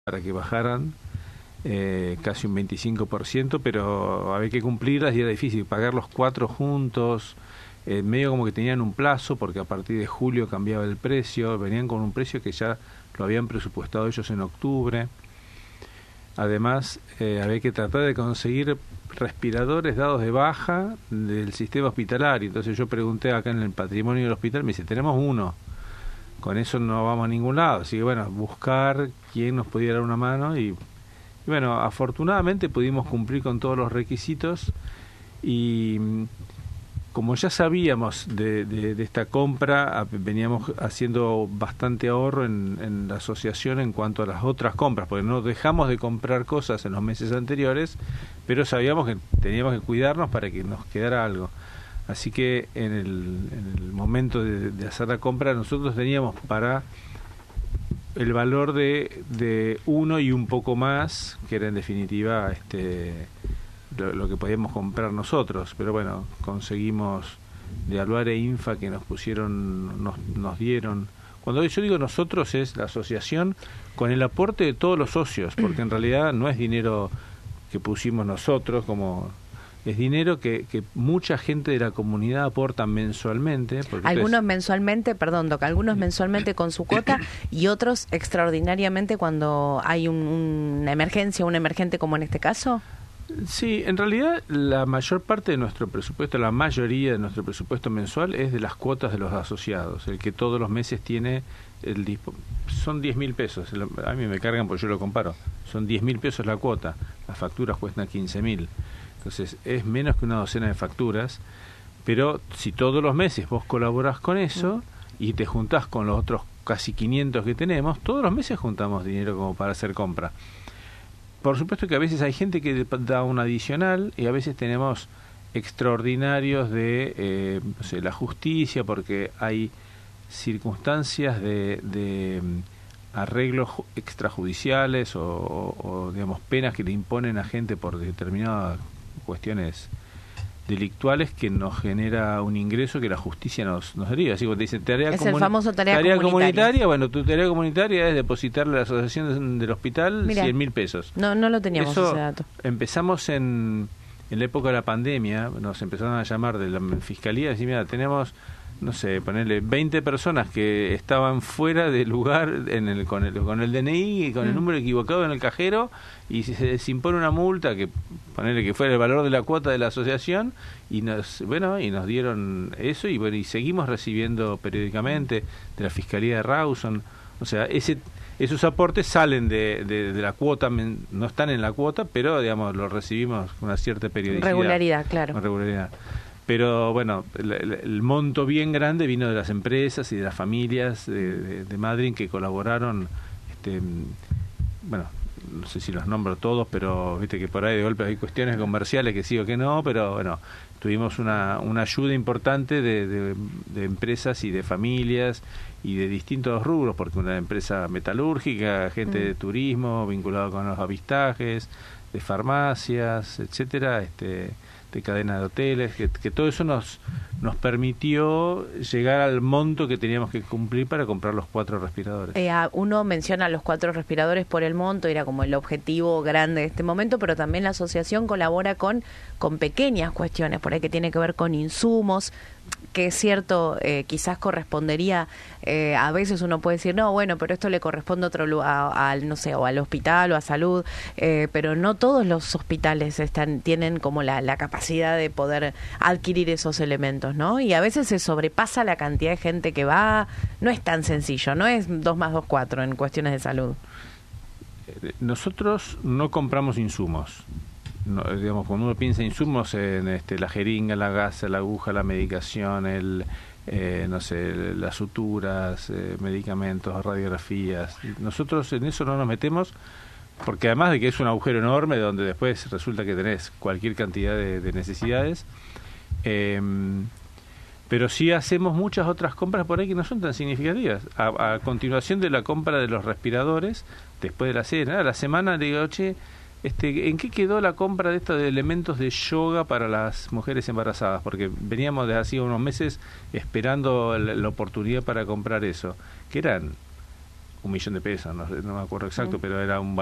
para que bajaran casi un 25%, pero había que cumplirlas y era difícil pagar los 4 juntos. Medio como que tenían un plazo, porque a partir de julio cambiaba el precio, venían con un precio que ya lo habían presupuestado ellos en octubre. Además, había que tratar de conseguir respiradores dados de baja del sistema hospitalario. Entonces yo pregunté acá en el patrimonio del hospital, me dice, tenemos uno, con eso no vamos a ningún lado. Así que bueno, buscar quién nos podía dar una mano y bueno, afortunadamente pudimos cumplir con todos los requisitos y como ya sabíamos de esta compra, veníamos haciendo bastante ahorro en la asociación en cuanto a las otras compras, porque no dejamos de comprar cosas en los meses anteriores, pero sabíamos que teníamos que cuidarnos para que nos quedara algo. Así que en el momento de hacer la compra, nosotros teníamos para el valor de uno y un poco más, que era en definitiva lo que podíamos comprar nosotros, pero bueno, conseguimos de Aluare e Infa que nos pusieron, nos dieron. Cuando yo digo nosotros es la asociación con el aporte de todos los socios, porque en realidad no es dinero que pusimos nosotros, como es dinero que mucha gente de la comunidad aporta mensualmente. Algunos mensualmente, perdón, Doc, algunos mensualmente con su cuota y otros extraordinariamente cuando hay una emergencia, un emergente como en este caso. Sí, en realidad la mayor parte de nuestro presupuesto, la mayoría de nuestro presupuesto mensual es de las cuotas de los asociados, el que todos los meses tiene son 10.000 pesos, a mí me cargan porque yo lo comparo, son 10.000 pesos la cuota, las facturas cuestan 15.000, entonces es menos que una docena de facturas, pero si todos los meses vos colaborás con eso y te juntás con los otros casi 500 que tenemos, todos los meses juntamos dinero como para hacer compra. Por supuesto que a veces hay gente que da un adicional y a veces tenemos extraordinarios de no sé, la justicia, porque hay circunstancias de arreglos extrajudiciales o digamos penas que le imponen a gente por determinadas cuestiones delictuales que nos genera un ingreso que la justicia nos deriva. Así que te dicen es el famoso tarea comunitaria. Bueno, tu tarea comunitaria es depositarle a la asociación del hospital 100.000 pesos. No lo teníamos ese dato. Empezamos en la época de la pandemia, nos empezaron a llamar de la fiscalía y decir, mira, tenemos, no sé, ponerle 20 personas que estaban fuera del lugar con el DNI y con el número equivocado en el cajero, y se impone una multa que ponerle que fuera el valor de la cuota de la asociación, y nos dieron eso, y bueno, y seguimos recibiendo periódicamente de la Fiscalía de Rawson. O sea, esos aportes salen de la cuota, no están en la cuota, pero digamos lo recibimos con una cierta periodicidad. Regularidad, claro. Con regularidad. Pero bueno, el monto bien grande vino de las empresas y de las familias de Madryn que colaboraron. Bueno, no sé si los nombro todos, pero viste que por ahí de golpe hay cuestiones comerciales que sí o que no, pero bueno, tuvimos una ayuda importante de empresas y de familias y de distintos rubros, porque una empresa metalúrgica, gente de turismo vinculado con los avistajes, de farmacias, etcétera, de cadena de hoteles, que todo eso nos permitió llegar al monto que teníamos que cumplir para comprar los 4 respiradores. Uno menciona los 4 respiradores por el monto, era como el objetivo grande de este momento, pero también la asociación colabora con pequeñas cuestiones, por ahí que tiene que ver con insumos, que es cierto, quizás correspondería, a veces uno puede decir, no, bueno, pero esto le corresponde a otro lugar, no sé, o al hospital o a salud, pero no todos los hospitales tienen como la capacidad de poder adquirir esos elementos, ¿no? Y a veces se sobrepasa la cantidad de gente que va, no es tan sencillo, no es 2 más 2, 4 en cuestiones de salud. Nosotros no compramos insumos. No, digamos, cuando uno piensa insumos en la jeringa, la gasa, la aguja, la medicación, no sé, las suturas, medicamentos, radiografías. Nosotros en eso no nos metemos, porque además de que es un agujero enorme donde después resulta que tenés cualquier cantidad de necesidades, pero sí hacemos muchas otras compras por ahí que no son tan significativas. A continuación de la compra de los respiradores, después de la cena, a la semana le digo, che, ¿en qué quedó la compra de estos elementos de yoga para las mujeres embarazadas? Porque veníamos de hacía unos meses esperando la oportunidad para comprar eso, que eran 1.000.000 de pesos, no me acuerdo exacto, pero era un